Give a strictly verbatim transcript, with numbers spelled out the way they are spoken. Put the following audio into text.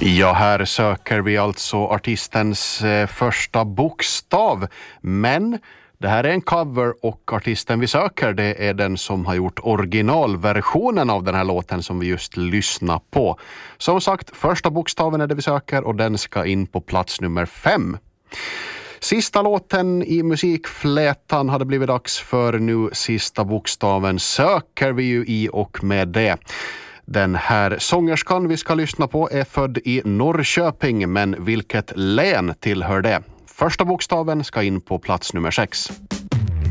Ja, här söker vi alltså artistens eh, första bokstav, men det här är en cover och artisten vi söker, det är den som har gjort originalversionen av den här låten som vi just lyssnar på. Som sagt, första bokstaven är det vi söker och den ska in på plats nummer fem. Sista låten i musikflätan hade blivit dags för nu. Sista bokstaven söker vi ju i och med det. Den här sångerskan vi ska lyssna på är född i Norrköping, men vilket län tillhör det? Första bokstaven ska in på plats nummer sex.